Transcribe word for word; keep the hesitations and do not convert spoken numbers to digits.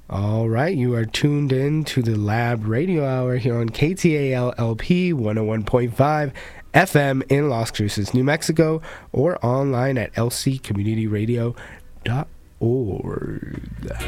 All right, you are tuned in to the Lab Radio Hour here on K T A L L P one oh one point five F M in Las Cruces, New Mexico, or online at l c community radio dot org.